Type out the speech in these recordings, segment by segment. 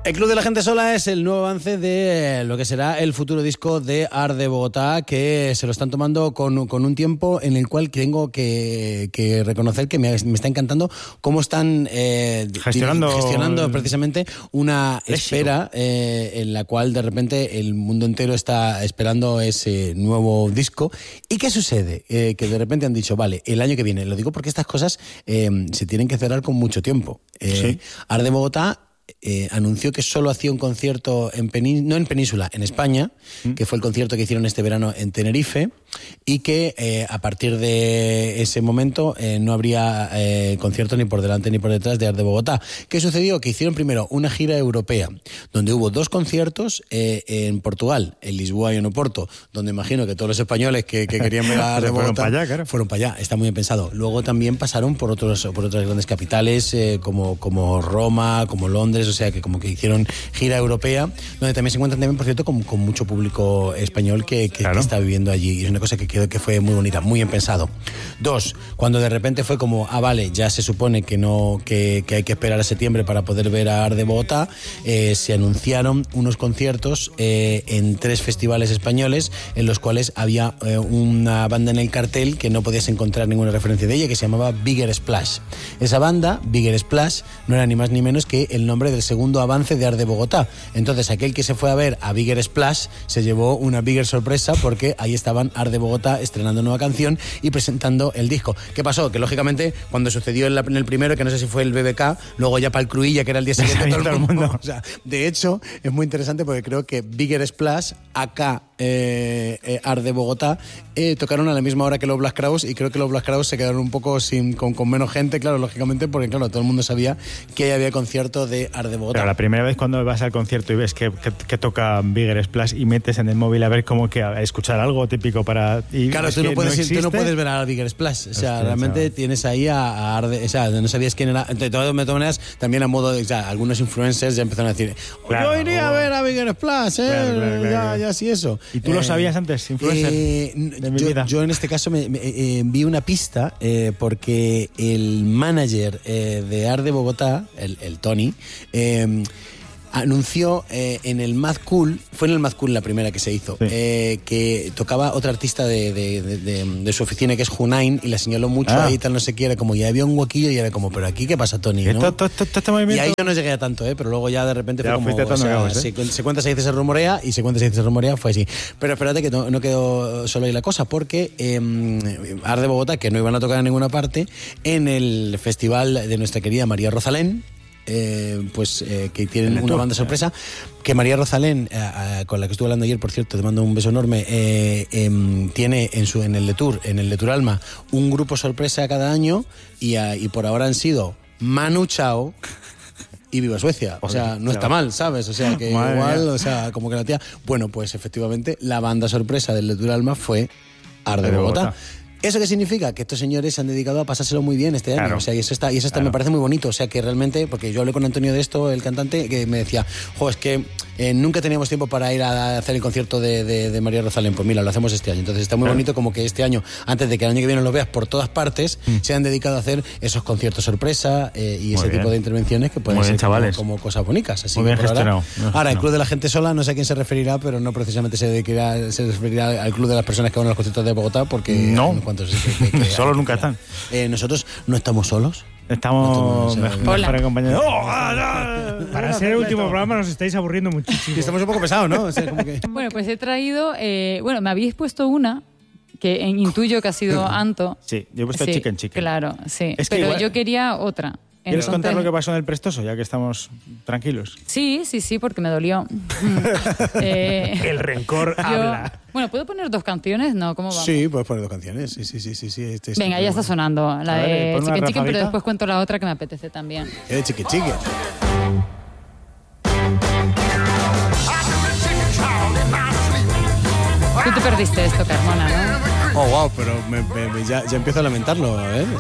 El Club de la Gente Sola es el nuevo avance de lo que será el futuro disco de Art de Bogotá, que se lo están tomando con un tiempo en el cual tengo que reconocer que me está encantando cómo están gestionando precisamente una espera en la cual de repente el mundo entero está esperando ese nuevo disco. ¿Y qué sucede? Que de repente han dicho, vale, el año que viene, lo digo porque estas cosas se tienen que cerrar con mucho tiempo. Sí. Art de Bogotá anunció que solo hacía un concierto no en Península, en España, que fue el concierto que hicieron este verano en Tenerife, y que a partir de ese momento no habría concierto ni por delante ni por detrás de Art de Bogotá. ¿Qué sucedió? Que hicieron primero una gira europea, donde hubo 2 conciertos en Portugal, en Lisboa y en Oporto, donde imagino que todos los españoles que querían ver a Art de Bogotá fueron para allá, está muy bien pensado. Luego también pasaron por otras grandes capitales, como Roma, como Londres, o sea que como que hicieron gira europea, donde también se encuentran también, por cierto, con mucho público español que está viviendo allí, y es una cosa que quedó que fue muy bonita, muy bien pensado. 2, cuando de repente fue como, vale, ya se supone que hay que esperar a septiembre para poder ver a Art de Bogotá, se anunciaron unos conciertos en 3 festivales españoles, en los cuales había una banda en el cartel que no podías encontrar ninguna referencia de ella, que se llamaba Bigger Splash. Esa banda, Bigger Splash, no era ni más ni menos que el nombre del segundo avance de Art de Bogotá. Entonces aquel que se fue a ver a Bigger Splash se llevó una bigger sorpresa, porque ahí estaban Art de Bogotá estrenando nueva canción y presentando el disco. ¿Qué pasó? Que lógicamente cuando sucedió en el primero, que no sé si fue el BBK, luego ya para el Cruilla, que era el día siguiente, todo el mundo. O sea, de hecho es muy interesante porque creo que Bigger Splash, acá Art de Bogotá, tocaron a la misma hora que los Black Crowes, y creo que los Black Crowes se quedaron un poco con menos gente, claro, lógicamente, porque claro, todo el mundo sabía que había concierto de Art de Bogotá. Pero la primera vez cuando vas al concierto y ves que toca Bigger Splash y metes en el móvil a ver cómo que a escuchar algo típico para... Claro, tú no puedes ver a Bigger Splash, o sea, realmente tienes ahí a Art de, o sea, no sabías quién era. De todas maneras, también a modo de, o sea, algunos influencers ya empezaron a decir, yo iría a ver a Bigger Splash, claro. Ya sí eso. ¿Y tú lo sabías antes, influencer? De mi vida. Yo en este caso me vi una pista, porque el manager de Art de Bogotá, el Tony, anunció en el Mad Cool, fue en el Mad Cool la primera que se hizo, que tocaba otra artista de su oficina, que es Hunain, y la señaló mucho ahí, tal, no sé qué, era como, ya había un huequillo y era como, pero aquí, ¿qué pasa, Tony? ¿No? Y ahí yo no llegué a tanto, pero luego ya de repente fue como, o sea, se cuenta, se dice, se rumorea, y se cuenta, se dice, se rumorea, fue así. Pero espérate que no quedó solo ahí la cosa, porque Art de Bogotá, que no iban a tocar en ninguna parte, en el festival de nuestra querida María Rosalén, que tienen una banda sorpresa, que María Rosalén, con la que estuve hablando ayer, por cierto, te mando un beso enorme, tiene en el de Tour Alma, un grupo sorpresa cada año, y por ahora han sido Manu Chao y Viva Suecia. O sea, no está mal, ¿sabes? O sea, que igual, o sea, como que la tía... Bueno, pues efectivamente, la banda sorpresa del de Tour Alma fue Art de Bogotá. ¿Eso qué significa? Que estos señores se han dedicado a pasárselo muy bien este año. O sea, y eso está me parece muy bonito. O sea, que realmente, porque yo hablé con Antonio de esto, el cantante, que me decía, es que nunca teníamos tiempo para ir a hacer el concierto de María Rosalén. Pues mira, lo hacemos este año. Entonces está muy bonito como que este año, antes de que el año que viene lo veas por todas partes, se han dedicado a hacer esos conciertos sorpresa y ese tipo de intervenciones que pueden ser como cosas bonitas. Así muy bien gestionado. Ahora, el Club de la Gente Sola, no sé a quién se referirá, pero no precisamente se referirá al Club de las personas que van a los conciertos de Bogotá, porque... No. Solo nunca están. Nosotros no estamos solos. Estamos mejor acompañados. Para ser el último programa nos estáis aburriendo muchísimo. Y estamos un poco pesados, ¿no? O sea, como que... Bueno, pues he traído... me habéis puesto una que intuyo que ha sido Anto. Sí, yo he puesto Chicken. Claro, sí. Es que pero igual... yo quería otra. ¿Quieres contar lo que pasó en el Prestoso, ya que estamos tranquilos? Sí, porque me dolió. El rencor habla. Bueno, ¿puedo poner 2 canciones? No, ¿cómo vamos? Sí, puedes poner 2 canciones. Sí. Venga, ya está sonando la de Chicken, pero después cuento la otra que me apetece también. Chicken. Tú te perdiste esto, Carmona, ¿no? Oh, wow, pero ya empiezo a lamentarlo, a ver.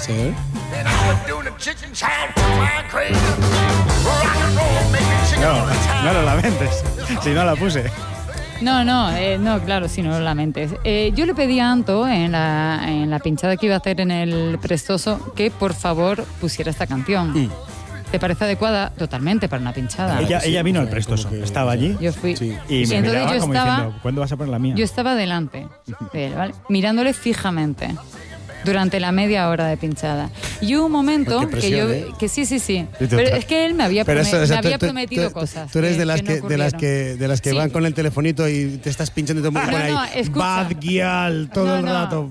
No lo lamentes, si no la puse. No, claro, sí, no lo lamentes. Yo le pedí a Anto en la pinchada que iba a hacer en el Prestoso que por favor pusiera esta canción. ¿te parece adecuada? Totalmente, para una pinchada. Ella vino al Prestoso, como que- estaba allí Yo fui. Sí. y me Entonces miraba yo como estaba- diciendo, ¿cuándo vas a poner la mía? Yo estaba delante de él, ¿vale? Mirándole fijamente durante la media hora de pinchada. Y hubo un momento Qué presión, que yo... Que sí. Y tú Pero estás- es que él me había, Pero eso, o sea, me había tú- prometido tú- cosas. Tú eres de las no que, de las ocurrieron. que Sí. van con el telefonito y te estás pinchando y todo el mundo No, pone no, ahí escucha. Bad Gyal todo el rato.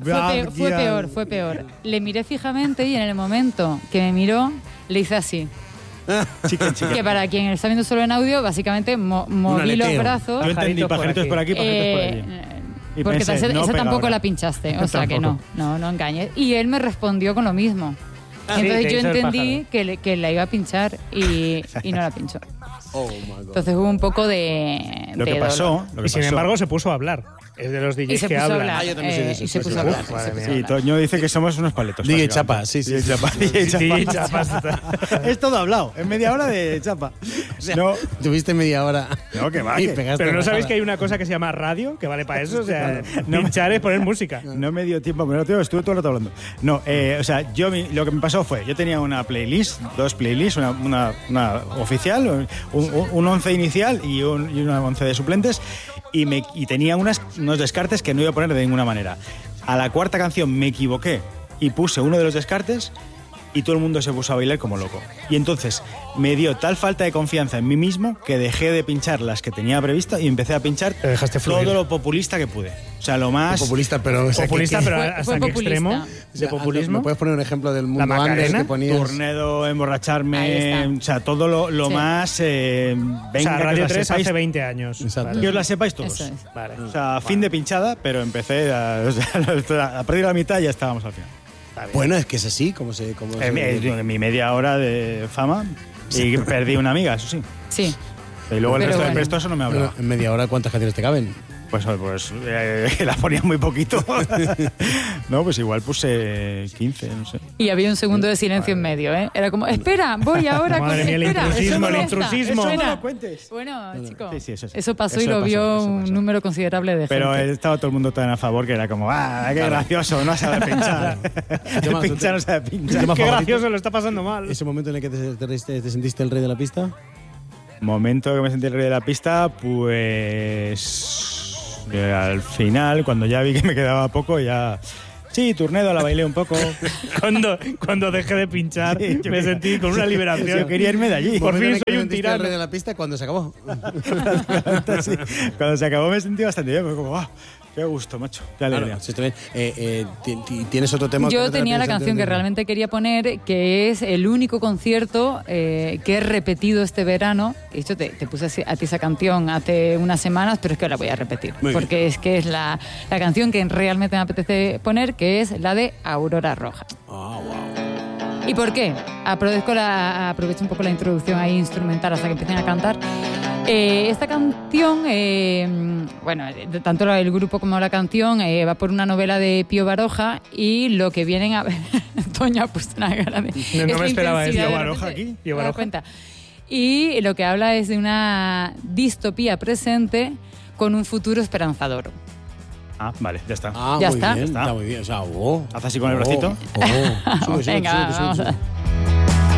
Fue peor. Le miré fijamente y en el momento que me miró, le hice así. Chicken. Que para quien está viendo solo en audio, básicamente moví los aleteo. brazos. Yo entendí pajaritos por aquí, pajaritos por allí. Y Porque pensé, esa no pega tampoco ahora. la pinchaste, o sea que no engañes. Y él me respondió con lo mismo. Sí, Entonces te yo hizo el entendí que la iba a pinchar y no la pinchó. Oh my God. Entonces hubo un poco de Lo que dolor. pasó, Y sin embargo se puso a hablar. Es de los Y DJs se que puso a hablan. hablar. yo también soy de esos, Y se sí, puso sí. a hablar. Uf, se madre puso a mía. Sí, hablar. Toño dice que somos unos paletos. DJ básicamente. Chapa, sí. DJ Chapa, DJ Chapa. DJ Chapas. Es todo hablado, en media hora de chapa. No, Tuviste media hora. no, que va. Y que- pegaste Pero no la sabéis cara. que hay una cosa que se llama radio, que vale para eso. O sea, pinchar es poner música. No me dio tiempo, pero tío, estuve todo el rato hablando. No, o sea, lo que me pasó fue, yo tenía una playlist, dos playlists, una oficial, un 11 inicial y una 11 de suplentes, y tenía unos descartes que no iba a poner de ninguna manera. A la cuarta canción me equivoqué y puse uno de los descartes y todo el mundo se puso a bailar como loco. Y entonces me dio tal falta de confianza en mí mismo que dejé de pinchar las que tenía previsto y empecé a pinchar Te dejaste fluir. todo lo populista que pude. O sea, lo más... Populista, pero... o sea, Populista, que- pero Fue ¿hasta qué populista. extremo? o De sea, populismo. ¿Me puedes poner un ejemplo del mundo Macarena, antes que ponías? Turnedo, Ahí emborracharme, está. o sea, todo lo Sí. más... O venga, sea, que Radio os la 3 sepáis, hace 20 años. Exacto. que os la sepáis todos. Eso es. Vale. O sea, fin de pinchada, pero empecé o sea, a partir de la mitad ya estábamos al final. Bueno, es que es así, como se... En mi media hora de fama y perdí una amiga, eso sí. Sí. Y luego el Pero resto del bueno. prestoso no me hablaba. Bueno, en media hora, ¿cuántas canciones te caben? Pues la ponía muy poquito. No, pues igual puse 15, no sé. Y había un segundo de silencio en medio, ¿eh? Era como, espera, voy ahora. Madre mía, el espera, intrusismo, eso no el está. intrusismo. Eso no Espera. lo cuentes. Bueno, chicos, Sí, sí, eso sí. eso pasó Eso y lo pasó, vio eso un pasó. número considerable de Pero gente. estaba todo el mundo tan a favor que era como, qué gracioso, no sabe pinchar. Tema- Pinchar no sabe pinchar. tema Qué favorito? gracioso, lo está pasando mal. ¿Ese momento en el que te sentiste el rey de la pista? Momento que me sentí el rey de la pista, pues al final, cuando ya vi que me quedaba poco, ya... Sí, Turnedo la bailé un poco. Cuando dejé de pinchar, Sí, yo me quería- sentí con una liberación. Yo quería irme de allí. Por Momento en fin el que soy te un sentiste el tirano. rey de la pista cuando se acabó. Sí. Cuando se acabó me sentí bastante bien, fue como, qué gusto, macho. Qué alegría. Claro, sí, está bien. ¿Tienes otro tema? que Yo no te tenía la piensas canción que antes de- realmente quería poner, que es el único concierto que he repetido este verano. De hecho, te puse a ti esa canción hace unas semanas, pero es que la voy a repetir. Muy bien. Porque es que es la canción que realmente me apetece poner, que es la de Aurora Roja. Ah, wow. ¿Y por qué? Aprovecho un poco la introducción ahí instrumental hasta que empiecen a cantar. Esta canción, bueno, tanto el grupo como la canción va por una novela de Pío Baroja y lo que vienen a ver... Toño ha puesto una cara de... No esta me esperaba eso. intensidad, ¿Pío de Baroja repente, aquí? ¿Pío ¿te das Baroja? cuenta? Y lo que habla es de una distopía presente con un futuro esperanzador. Vale, ya está. Ah, Ya muy está. bien, Está. está muy bien. O sea, oh, Haz así con el bracito. Sube, Venga, vamos a...